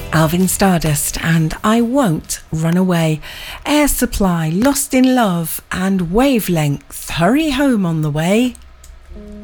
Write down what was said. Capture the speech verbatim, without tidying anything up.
Alvin Stardust and I Won't Run Away. Air Supply, Lost in Love and Wavelength, Hurry Home on the Way.